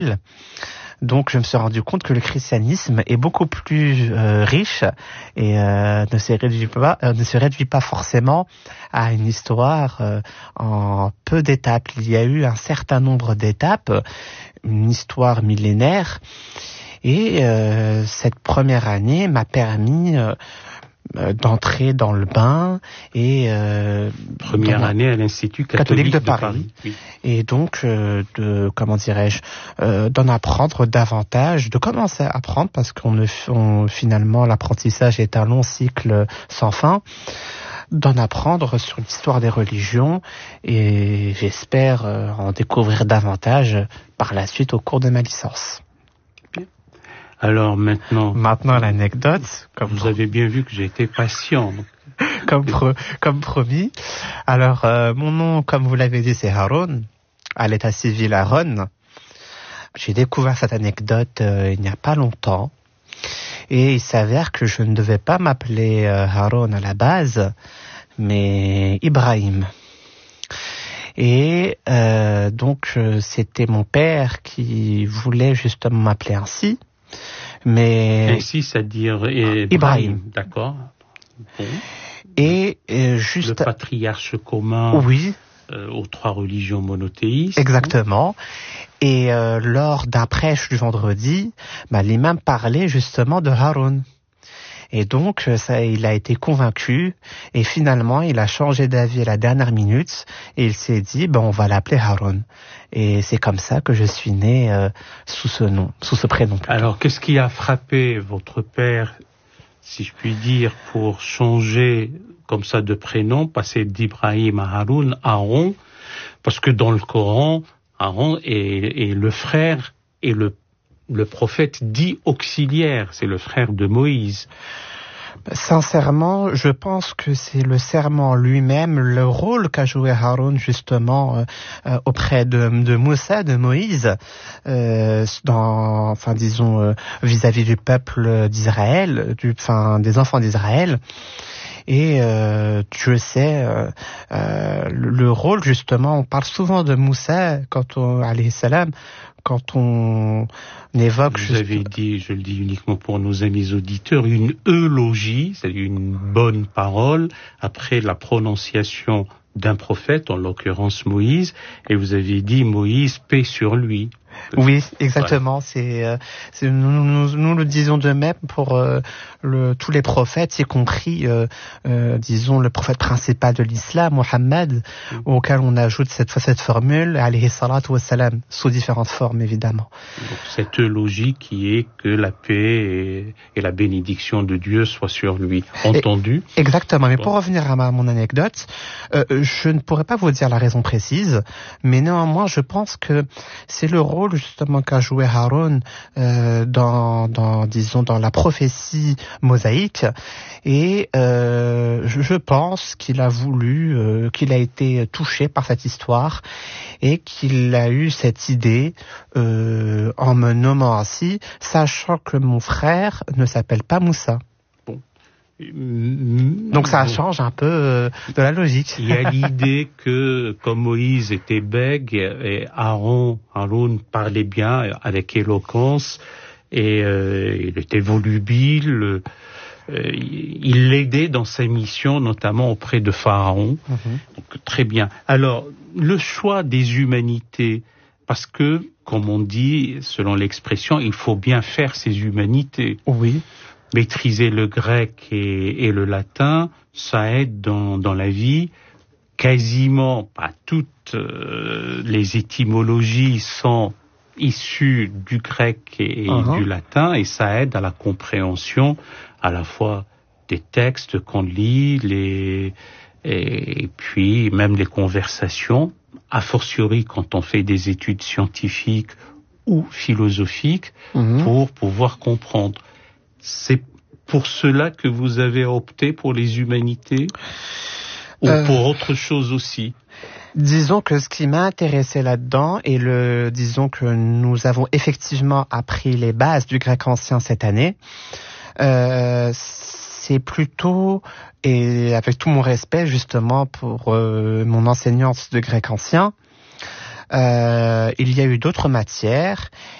Donc je me suis rendu compte que le christianisme est beaucoup plus riche et ne se réduit pas forcément à une histoire en peu d'étapes. Il y a eu un certain nombre d'étapes, une histoire millénaire, et cette première année m'a permis d'entrer dans le bain et première année à l'Institut catholique de Paris. Oui. Et donc d'en apprendre davantage, de commencer à apprendre, parce finalement l'apprentissage est un long cycle sans fin, d'en apprendre sur l'histoire des religions, et j'espère en découvrir davantage par la suite au cours de ma licence. Alors maintenant l'anecdote. Vous avez bien vu que j'ai été patient. Comme promis. Alors, mon nom, comme vous l'avez dit, c'est Haroun, à l'état civil Aaron. J'ai découvert cette anecdote il n'y a pas longtemps. Et il s'avère que je ne devais pas m'appeler Haroun à la base, mais Ibrahim. Et donc, c'était mon père qui voulait justement m'appeler ainsi. Mais ainsi, c'est-à-dire Ibrahim. D'accord. Bon. Et juste le patriarche commun. Oui. Aux trois religions monothéistes. Exactement. Et lors d'un prêche du vendredi, l'imam parlait justement de Haroun. Et donc, il a été convaincu, et finalement, il a changé d'avis à la dernière minute, et il s'est dit, on va l'appeler Haroun. Et c'est comme ça que je suis né sous ce prénom. Alors, qu'est-ce qui a frappé votre père, si je puis dire, pour changer comme ça de prénom, passer d'Ibrahim à Haroun, Aaron, parce que dans le Coran, Aaron est le frère et le prophète dit auxiliaire, c'est le frère de Moïse. Sincèrement, je pense que c'est le serment lui-même, le rôle qu'a joué Haroun justement auprès de Moussa, de Moïse, vis-à-vis du peuple d'Israël, des enfants d'Israël. Et je sais, le rôle justement, on parle souvent de Moussa alayhi salam, quand on évoque... Vous avez dit, je le dis uniquement pour nos amis auditeurs, une eulogie, c'est-à-dire une bonne parole, après la prononciation d'un prophète, en l'occurrence Moïse, et vous avez dit Moïse, paix sur lui. Oui, exactement. Voilà. Nous le disons de même pour tous les prophètes, y compris, disons, le prophète principal de l'islam, Mohammed, auquel on ajoute cette formule, alayhi salatu wassalam, sous différentes formes, évidemment. Donc, cette eulogie qui est que la paix et la bénédiction de Dieu soient sur lui. Entendu? Exactement. Mais pour revenir à mon anecdote, je ne pourrais pas vous dire la raison précise, mais néanmoins, je pense que c'est le rôle justement qu'a joué Haroun dans la prophétie mosaïque, et je pense qu'il a voulu, qu'il a été touché par cette histoire et qu'il a eu cette idée en me nommant ainsi, sachant que mon frère ne s'appelle pas Moussa. Donc ça change un peu de la logique. Il y a l'idée que comme Moïse était bègue, et Haroun parlait bien avec éloquence, et il était volubile, il l'aidait dans sa mission, notamment auprès de Pharaon. Donc, très bien. Alors, le choix des humanités, parce que, comme on dit, selon l'expression, il faut bien faire ses humanités. Oui. Maîtriser le grec et le latin, ça aide dans la vie. Quasiment pas toutes les étymologies sont issues du grec et du latin, et ça aide à la compréhension à la fois des textes qu'on lit, et puis même les conversations, a fortiori quand on fait des études scientifiques ou philosophiques, pour pouvoir comprendre. C'est pour cela que vous avez opté pour les humanités ou pour autre chose aussi? Disons que ce qui m'a intéressé là-dedans, disons que nous avons effectivement appris les bases du grec ancien cette année, c'est plutôt, et avec tout mon respect justement pour mon enseignante de grec ancien, il y a eu d'autres matières